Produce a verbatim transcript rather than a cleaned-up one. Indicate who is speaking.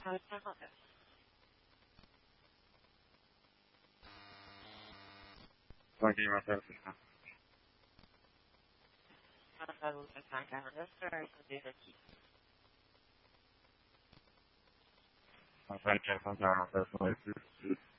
Speaker 1: How can I help you?
Speaker 2: Continua serviço.
Speaker 1: Mandar o pensar que é register poder aqui.
Speaker 2: A gente vai fazer uma pessoa